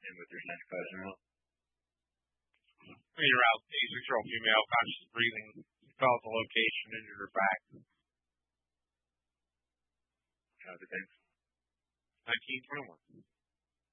and with your neck closing out. You're out, a 6-year-old female, conscious breathing, fell at the location, injured her back. How's it been? 1921.